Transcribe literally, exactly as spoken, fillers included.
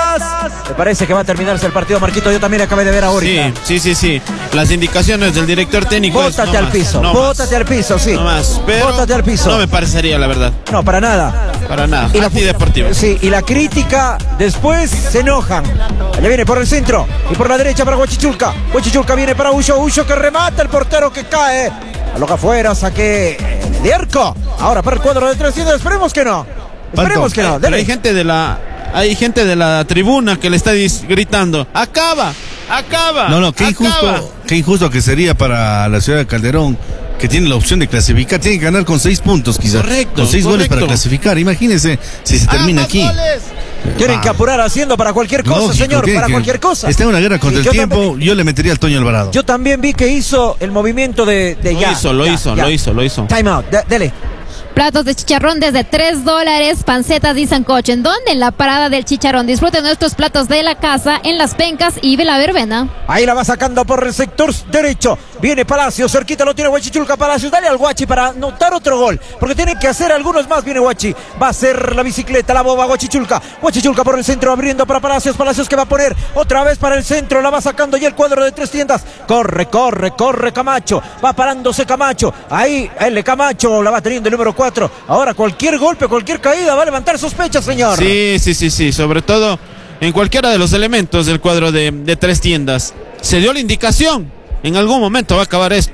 tiendas. Me parece que va a terminarse el partido, Marquito. Yo también acabé de ver ahorita. Sí, sí, sí, sí. Las indicaciones del director técnico. Bótate es, no al más, piso, no bótate más. al piso, sí. No más, pero Bótate al piso. no me parecería, la verdad. No, para nada. Para nada. Y la Antideportivo. Sí, y la crítica después se enojan. Allá viene por el centro y por la derecha para Huachichulca. Huachichulca viene para Ullo, Ullo que remata, el portero que cae. Aloja afuera, saque de arco. Ahora para el cuadro de tres tiendas, esperemos que no. Esperemos que no. Pero hay gente de la hay gente de la tribuna que le está dis- gritando, acaba, acaba. No, no, qué acaba. injusto, qué injusto que sería para la ciudad de Calderón, que tiene la opción de clasificar, tiene que ganar con seis puntos quizás. Correcto, con seis goles correcto. para clasificar. Imagínense si se termina ¡Ah, aquí. más goles! Tienen Ah, que apurar haciendo para cualquier cosa, lógico, señor, tiene para que- cualquier cosa. Está en una guerra contra Sí, el yo tiempo, también- yo le metería al Toño Alvarado. Yo también vi que hizo el movimiento de, de Lo ya. hizo, lo ya, hizo, ya. lo hizo, lo hizo. Time out, de- dele. Platos de chicharrón desde tres dólares, pancetas y sancocho. ¿En dónde? En la parada del chicharrón. Disfruten nuestros platos de la casa en Las Pencas y de la Verbena. Ahí la va sacando por el sector derecho. Viene Palacios, cerquita lo tiene Huachichulca. Palacios, dale al Guachi para anotar otro gol. Porque tiene que hacer algunos más. Viene Guachi. Va a hacer la bicicleta, la boba Huachichulca. Huachichulca por el centro, abriendo para Palacios. Palacios que va a poner otra vez para el centro. La va sacando ya el cuadro de tres tiendas. Corre, corre, corre Camacho. Va parándose Camacho. Ahí, L. Camacho la va teniendo el número cuatro. Ahora cualquier golpe, cualquier caída va a levantar sospechas, señor. Sí, sí, sí, sí, sobre todo en cualquiera de los elementos del cuadro de, de tres tiendas. Se dio la indicación, en algún momento va a acabar esto.